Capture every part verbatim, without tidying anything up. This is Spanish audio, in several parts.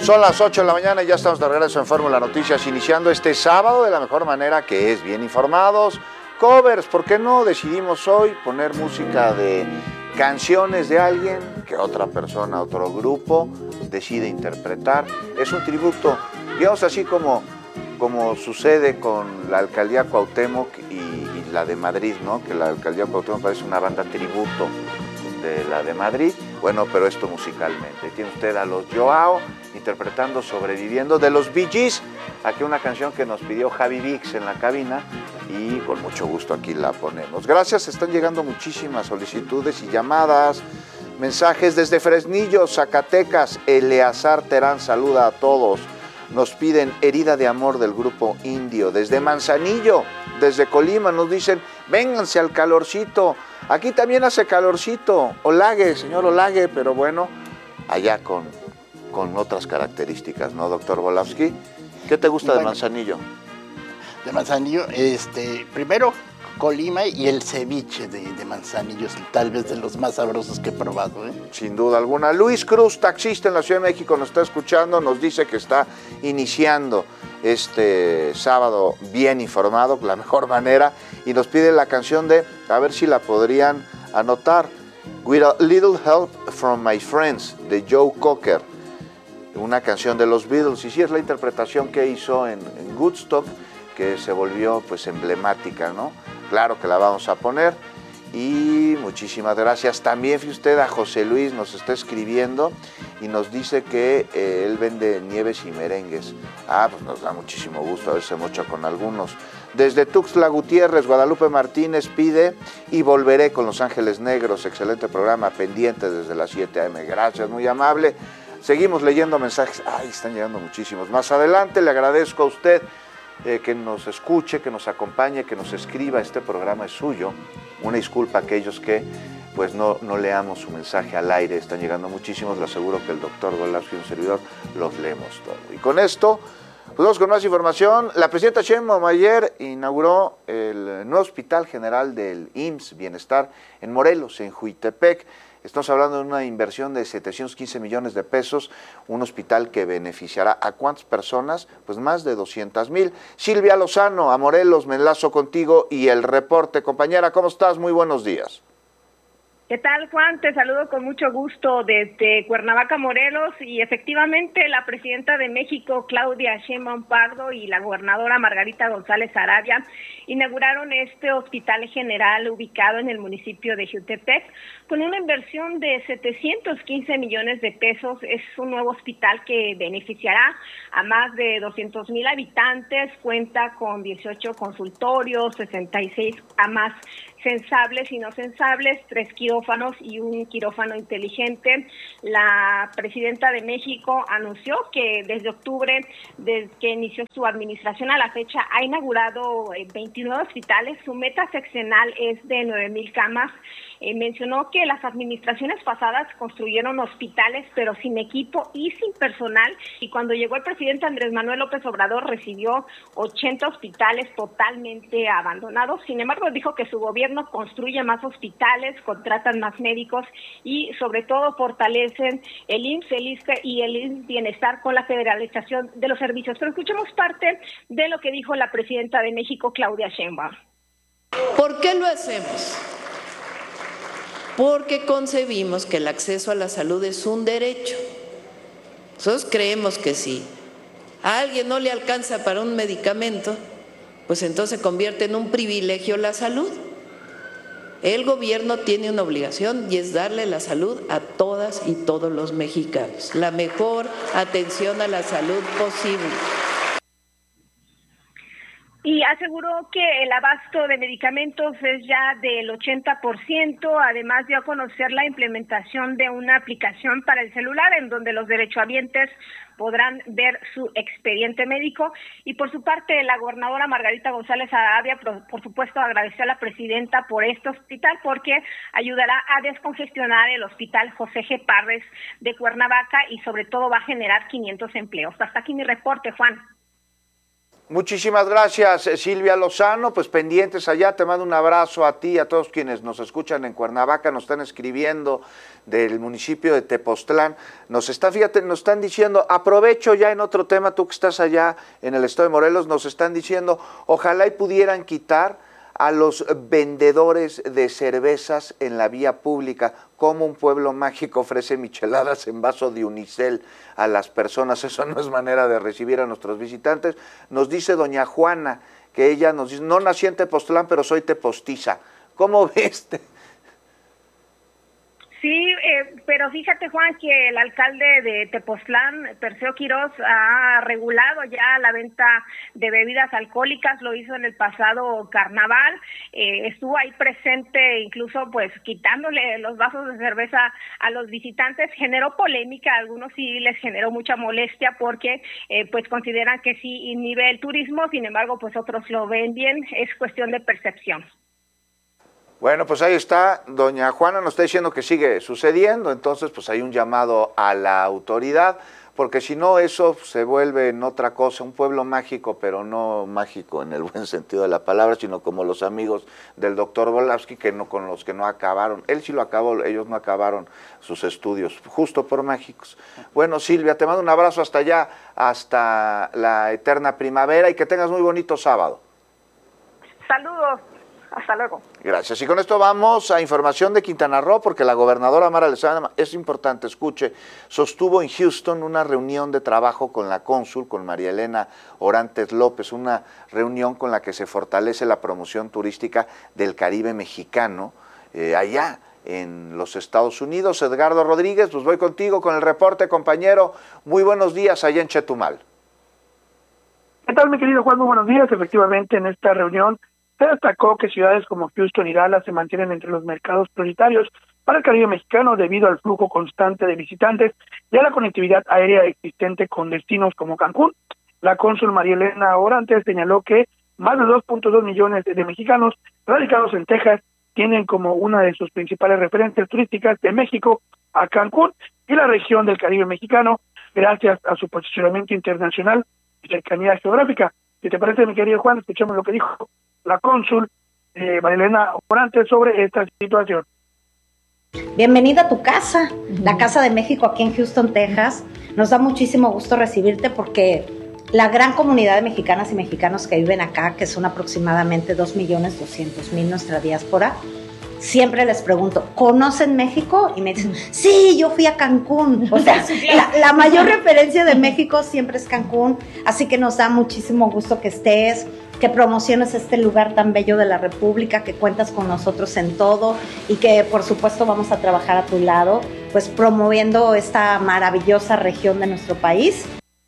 Son las ocho de la mañana y ya estamos de regreso en Fórmula Noticias, iniciando este sábado de la mejor manera, que es bien informados. Covers, ¿por qué no? Decidimos hoy poner música de canciones de alguien que otra persona, otro grupo decide interpretar. Es un tributo, digamos así como, como sucede con la Alcaldía Cuauhtémoc y, y la de Madrid, ¿no? Que la Alcaldía Cuauhtémoc parece una banda tributo de la de Madrid. Bueno, pero esto musicalmente. Tiene usted a los Joao interpretando Sobreviviendo de los Bee Gees. Aquí una canción que nos pidió Javi Vix en la cabina y con mucho gusto aquí la ponemos. Gracias, están llegando muchísimas solicitudes y llamadas, mensajes desde Fresnillo, Zacatecas. Eleazar Terán saluda a todos. Nos piden Herida de Amor del grupo Indio. Desde Manzanillo, desde Colima, nos dicen, vénganse al calorcito. Aquí también hace calorcito. Olague, señor Olague, pero bueno, allá con, con otras características, ¿no, doctor Volavsky? ¿Qué te gusta bueno, de Manzanillo? De Manzanillo, este, primero Colima y el ceviche de, de Manzanillo es tal vez de los más sabrosos que he probado, ¿eh? Sin duda alguna. Luis Cruz, taxista en la Ciudad de México, nos está escuchando, nos dice que está iniciando este sábado bien informado, la mejor manera, y nos pide la canción de, a ver si la podrían anotar, With a Little Help from My Friends, de Joe Cocker, una canción de los Beatles, y sí es la interpretación que hizo en, en Woodstock, que se volvió pues emblemática, ¿no? Claro que la vamos a poner. Y muchísimas gracias. También, fíjate usted, a José Luis nos está escribiendo y nos dice que eh, él vende nieves y merengues. Ah, pues nos da muchísimo gusto, a ver si se mocha con algunos. Desde Tuxtla Gutiérrez, Guadalupe Martínez pide Y Volveré con Los Ángeles Negros. Excelente programa, pendiente desde las siete a eme. Gracias, muy amable. Seguimos leyendo mensajes. Ay, están llegando muchísimos. Más adelante le agradezco a usted Eh, que nos escuche, que nos acompañe, que nos escriba. Este programa es suyo. Una disculpa a aquellos que pues no, no leamos su mensaje al aire. Están llegando muchísimos. Le aseguro que el doctor Volavsky y un servidor los leemos todo. Y con esto, pues vamos con más información. La presidenta Sheinbaum ayer inauguró el nuevo Hospital General del I M S S Bienestar en Morelos, en Juitepec. Estamos hablando de una inversión de setecientos quince millones de pesos, un hospital que beneficiará a ¿cuántas personas? Pues más de doscientas mil. Silvia Lozano, a Morelos, me enlazo contigo y el reporte. Compañera, ¿cómo estás? Muy buenos días. ¿Qué tal, Juan? Te saludo con mucho gusto desde Cuernavaca, Morelos, y efectivamente la presidenta de México, Claudia Sheinbaum Pardo, y la gobernadora Margarita González Arabia inauguraron este hospital general ubicado en el municipio de Jutepec con una inversión de setecientos quince millones de pesos. Es un nuevo hospital que beneficiará a más de doscientos mil habitantes, cuenta con dieciocho consultorios, sesenta y seis camas sensables y no sensables, tres quirófanos y un quirófano inteligente. La presidenta de México anunció que desde octubre, desde que inició su administración a la fecha, ha inaugurado veintinueve hospitales. Su meta seccional es de nueve mil camas. Eh, mencionó que las administraciones pasadas construyeron hospitales pero sin equipo y sin personal, y cuando llegó el presidente Andrés Manuel López Obrador recibió ochenta hospitales totalmente abandonados. Sin embargo, dijo que su gobierno construye más hospitales, contratan más médicos y sobre todo fortalecen el I M S S, el I S S S T E y el I M S S Bienestar con la federalización de los servicios. Pero escuchemos parte de lo que dijo la presidenta de México, Claudia Sheinbaum. ¿Por qué lo hacemos? Porque concebimos que el acceso a la salud es un derecho. Nosotros creemos que si a alguien no le alcanza para un medicamento, pues entonces se convierte en un privilegio la salud. El gobierno tiene una obligación y es darle la salud a todas y todos los mexicanos, la mejor atención a la salud posible. Y aseguró que el abasto de medicamentos es ya del ochenta por ciento, además dio a conocer la implementación de una aplicación para el celular en donde los derechohabientes podrán ver su expediente médico. Y por su parte, la gobernadora Margarita González Arabia, por, por supuesto, agradeció a la presidenta por este hospital porque ayudará a descongestionar el hospital José G. Parres de Cuernavaca y sobre todo va a generar quinientos empleos. Hasta aquí mi reporte, Juan. Muchísimas gracias, Silvia Lozano, pues pendientes allá, te mando un abrazo a ti y a todos quienes nos escuchan en Cuernavaca, nos están escribiendo del municipio de Tepoztlán, nos está, fíjate, nos están diciendo, aprovecho ya en otro tema, tú que estás allá en el estado de Morelos, nos están diciendo, ojalá y pudieran quitar a los vendedores de cervezas en la vía pública. Como un pueblo mágico ofrece micheladas en vaso de unicel a las personas, eso no es manera de recibir a nuestros visitantes. Nos dice doña Juana, que ella nos dice, no nací en Tepoztlán, pero soy tepostiza. ¿Cómo ves? Sí, eh, pero fíjate, Juan, que el alcalde de Tepoztlán, Perseo Quirós, ha regulado ya la venta de bebidas alcohólicas, lo hizo en el pasado carnaval, eh, estuvo ahí presente incluso pues quitándole los vasos de cerveza a los visitantes, generó polémica, a algunos sí les generó mucha molestia porque eh, pues consideran que sí inhibe el turismo, sin embargo pues otros lo ven bien, es cuestión de percepción. Bueno, pues ahí está, doña Juana nos está diciendo que sigue sucediendo, entonces pues hay un llamado a la autoridad, porque si no eso se vuelve en otra cosa, un pueblo mágico, pero no mágico en el buen sentido de la palabra, sino como los amigos del doctor Volavsky, que no, con los que no acabaron, él sí lo acabó, ellos no acabaron sus estudios, justo por mágicos. Bueno, Silvia, te mando un abrazo hasta allá, hasta la eterna primavera, y que tengas muy bonito sábado. Saludos. Hasta luego. Gracias. Y con esto vamos a información de Quintana Roo, porque la gobernadora Mara Lezama, es importante, escuche, sostuvo en Houston una reunión de trabajo con la cónsul, con María Elena Orantes López, una reunión con la que se fortalece la promoción turística del Caribe mexicano, eh, allá en los Estados Unidos. Edgardo Rodríguez, pues voy contigo con el reporte, compañero. Muy buenos días allá en Chetumal. ¿Qué tal, mi querido Juan? Muy buenos días. Efectivamente, en esta reunión se destacó que ciudades como Houston y Dallas se mantienen entre los mercados prioritarios para el Caribe mexicano debido al flujo constante de visitantes y a la conectividad aérea existente con destinos como Cancún. La cónsul María Elena Orantes señaló que más de dos punto dos millones de mexicanos radicados en Texas tienen como una de sus principales referencias turísticas de México a Cancún y la región del Caribe mexicano, gracias a su posicionamiento internacional y cercanía geográfica. Si te parece, mi querido Juan, escuchemos lo que dijo la cónsul eh, María Elena Orantes sobre esta situación. Bienvenida a tu casa, la Casa de México aquí en Houston, Texas. Nos da muchísimo gusto recibirte porque la gran comunidad de mexicanas y mexicanos que viven acá, que son aproximadamente dos millones doscientos mil nuestra diáspora, siempre les pregunto, ¿conocen México? Y me dicen, sí, yo fui a Cancún. O sea, la, la mayor referencia de México siempre es Cancún, así que nos da muchísimo gusto que estés, que promociones este lugar tan bello de la República, que cuentas con nosotros en todo y que por supuesto vamos a trabajar a tu lado, pues promoviendo esta maravillosa región de nuestro país.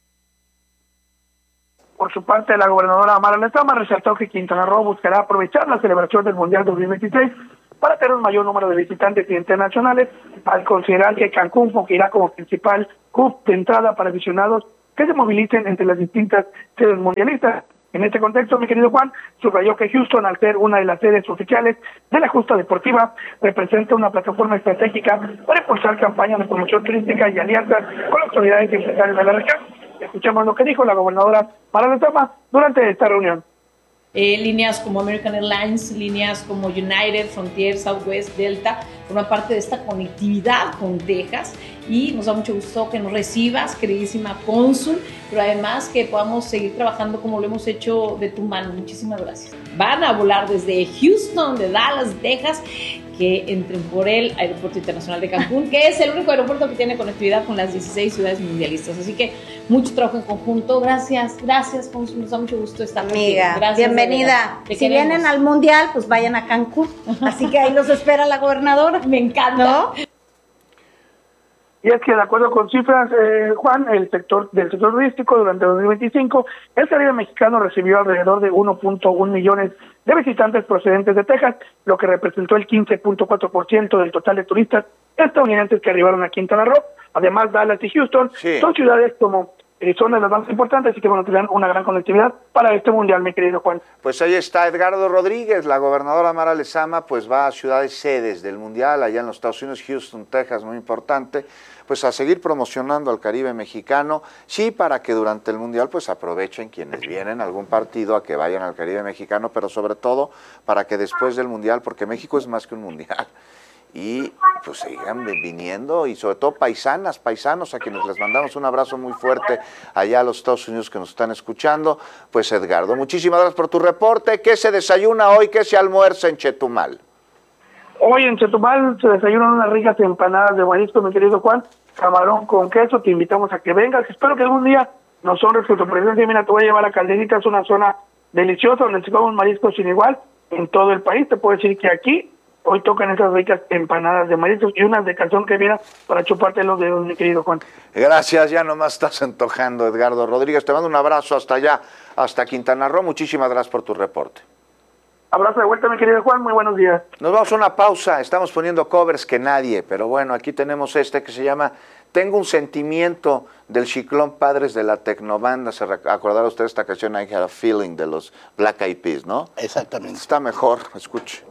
Por su parte, la gobernadora Mara Lezama resaltó que Quintana Roo buscará aprovechar la celebración del Mundial dos mil veintiséis para tener un mayor número de visitantes internacionales, al considerar que Cancún fungirá como principal hub de entrada para aficionados que se movilicen entre las distintas sedes mundialistas. En este contexto, mi querido Juan, subrayó que Houston, al ser una de las sedes oficiales de la justa deportiva, representa una plataforma estratégica para impulsar campañas de promoción turística y alianzas con las autoridades empresariales de la región. Escuchemos lo que dijo la gobernadora Mara Lezama durante esta reunión. Eh, líneas como American Airlines, líneas como United, Frontier, Southwest, Delta, forman parte de esta conectividad con Texas y nos da mucho gusto que nos recibas, queridísima cónsul, pero además que podamos seguir trabajando como lo hemos hecho de tu mano. Muchísimas gracias. Van a volar desde Houston, de Dallas, Texas, que entren por el Aeropuerto Internacional de Cancún, que es el único aeropuerto que tiene conectividad con las dieciséis ciudades mundialistas. Así que mucho trabajo en conjunto. Gracias, gracias, cónsul, nos da mucho gusto estar amiga. Gracias, bienvenida. Si queremos. Vienen al Mundial, pues vayan a Cancún. Así que ahí los espera la gobernadora. Me encanta. ¿No? Y es que de acuerdo con cifras, eh, Juan, el sector del sector turístico durante dos mil veinticinco, el Caribe mexicano recibió alrededor de uno punto uno millones de visitantes procedentes de Texas, lo que representó el quince punto cuatro por ciento del total de turistas estadounidenses que arribaron a Quintana Roo. Además, Dallas y Houston sí. son ciudades como eh, son de las más importantes, así que bueno, tendrán una gran conectividad para este mundial, mi querido Juan. Pues ahí está Edgardo Rodríguez, la gobernadora Mara Lezama, pues va a ciudades sedes del mundial, allá en los Estados Unidos, Houston, Texas, muy importante, pues a seguir promocionando al Caribe mexicano, sí, para que durante el mundial pues aprovechen quienes vienen a algún partido a que vayan al Caribe mexicano, pero sobre todo para que después del mundial, porque México es más que un mundial, y pues sigan viniendo, y sobre todo paisanas, paisanos a quienes les mandamos un abrazo muy fuerte allá a los Estados Unidos que nos están escuchando. Pues Edgardo, muchísimas gracias por tu reporte. ¿Qué se desayuna hoy? ¿Qué se almuerza en Chetumal? Hoy en Chetumal se desayunan unas ricas empanadas de marisco, mi querido Juan, camarón con queso. Te invitamos a que vengas, espero que algún día nos honres con tu presencia. Mira, te voy a llevar a Calderita, es una zona deliciosa donde se comen mariscos sin igual en todo el país. Te puedo decir que aquí hoy tocan esas ricas empanadas de mariscos y unas de calzón que vienen para chuparte los dedos, mi querido Juan. Gracias, ya nomás estás antojando, Edgardo Rodríguez. Te mando un abrazo hasta allá, hasta Quintana Roo. Muchísimas gracias por tu reporte. Abrazo de vuelta, mi querido Juan, muy buenos días. Nos vamos a una pausa, estamos poniendo covers que nadie, pero bueno, aquí tenemos este que se llama Tengo un sentimiento, del Chiclón Padres de la Tecnobanda. Se acordará usted de esta canción I Had a Feeling de los Black Eyed Peas, ¿no? Exactamente. Está mejor, escuche.